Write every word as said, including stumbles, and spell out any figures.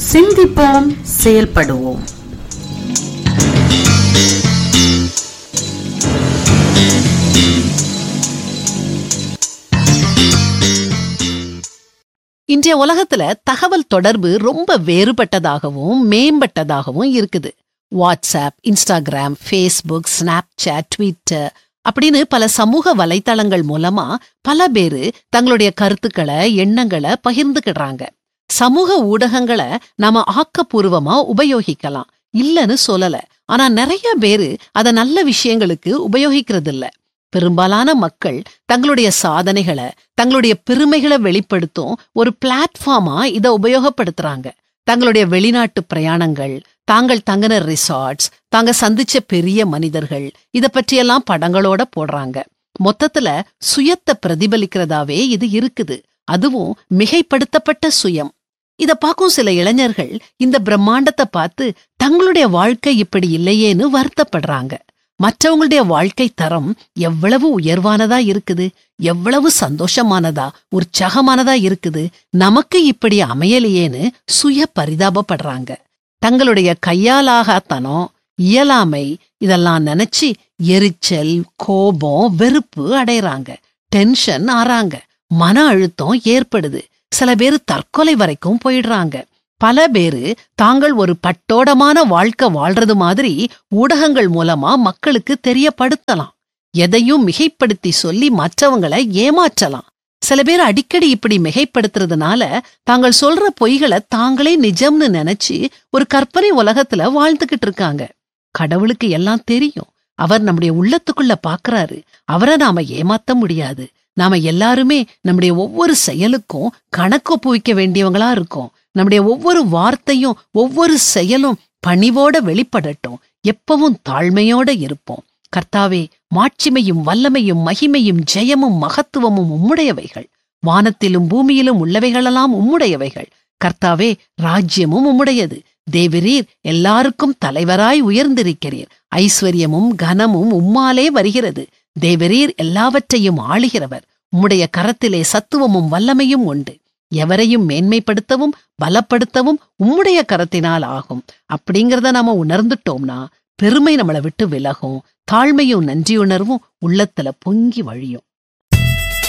சிந்திப்போம், செயல்படுவோம். இன்றைய உலகத்துல தகவல் தொடர்பு ரொம்ப வேறுபட்டதாகவும் மேம்பட்டதாகவும் இருக்குது. WhatsApp, Instagram, Facebook, Snapchat, Twitter அப்படின்னு பல சமூக வலைத்தளங்கள் மூலமா பல பேரு தங்களுடைய கருத்துக்களை, எண்ணங்களை பகிர்ந்துக்கிடுறாங்க. சமூக ஊடகங்களை நாம ஆக்கப்பூர்வமா உபயோகிக்கலாம், இல்லன்னு சொல்லல. ஆனா நிறைய பேரு அத நல்ல விஷயங்களுக்கு உபயோகிக்கிறது இல்ல. பெரும்பாலான மக்கள் தங்களுடைய சாதனைகளை, தங்களுடைய பெருமைகளை வெளிப்படுத்தும் ஒரு பிளாட்ஃபார்மா இத உபயோகப்படுத்துறாங்க. தங்களுடைய வெளிநாட்டு பிரயாணங்கள், தாங்கள் தங்கின ரிசார்ட்ஸ், தாங்க சந்திச்ச பெரிய மனிதர்கள், இத பற்றியெல்லாம் படங்களோட போடுறாங்க. மொத்தத்துல சுயத்தை பிரதிபலிக்கிறதாவே இது இருக்குது. அதுவும் மிகைப்படுத்தப்பட்ட சுயம். இத பார்க்கும் சில இளைஞர்கள் இந்த பிரம்மாண்டத்தை பார்த்து தங்களுடைய வாழ்க்கை இப்படி இல்லையேன்னு வருத்தப்படுறாங்க. மற்றவங்களுடைய வாழ்க்கை தரம் எவ்வளவு உயர்வானதா இருக்குது, எவ்வளவு சந்தோஷமானதா உற்சாகமானதா இருக்குது, நமக்கு இப்படி அமையலையேன்னு சுய பரிதாபப்படுறாங்க. தங்களுடைய கையாலாகத்தனம், இயலாமை இதெல்லாம் நினைச்சு எரிச்சல், கோபம், வெறுப்பு அடையறாங்க. டென்ஷன் ஆறாங்க. மன அழுத்தம் ஏற்படுது. சில பேரு தற்கொலை வரைக்கும் போயிடுறாங்க. பல பேரு தாங்கள் ஒரு பட்டோடமான வாழ்க்கை வாழ்றது மாதிரி ஊடகங்கள் மூலமா மக்களுக்கு தெரியப்படுத்தலாம். எதையும் மிகைப்படுத்தி சொல்லி மற்றவங்களை ஏமாற்றலாம். சில பேர் அடிக்கடி இப்படி மிகைப்படுத்துறதுனால தாங்கள் சொல்ற பொய்களை தாங்களே நிஜம்னு நினைச்சு ஒரு கற்பனை உலகத்துல வாழ்ந்துகிட்டு இருக்காங்க. கடவுளுக்கு எல்லாம் தெரியும். அவர் நம்முடைய உள்ளத்துக்குள்ள பாக்குறாரு. அவரை நாம ஏமாத்த முடியாது. நாம எல்லாருமே நம்முடைய ஒவ்வொரு செயலுக்கும் கணக்கு ஒப்புவிக்க வேண்டியவங்களா இருக்கோம். நம்முடைய ஒவ்வொரு வார்த்தையும் ஒவ்வொரு செயலும் பணிவோட வெளிப்படட்டும். எப்பவும் தாழ்மையோட இருப்போம். கர்த்தாவே, மாட்சிமையும் வல்லமையும் மகிமையும் ஜெயமும் மகத்துவமும் உம்முடையவைகள். வானத்திலும் பூமியிலும் உள்ளவைகளெல்லாம் உம்முடையவைகள். கர்த்தாவே, ராஜ்யமும் உம்முடையது. தேவரீர் எல்லாருக்கும் தலைவராய் உயர்ந்திருக்கிறீர். ஐஸ்வர்யமும் கனமும் உம்மாலே வருகிறது. தேவரீர் எல்லாவற்றையும் ஆளுகிறவர். உம்முடைய கரத்திலே சத்துவமும் வல்லமையும் உண்டு. எவரையும் மேன்மைப்படுத்தவும் பலப்படுத்தவும் உம்முடைய கரத்தினால் ஆகும். அப்படிங்கிறத நாம உணர்ந்துட்டோம்னா பெருமை நம்மளை விட்டு விலகும். தாழ்மையும் நன்றியுணர்வும் உள்ளத்துல பொங்கி வழியும்.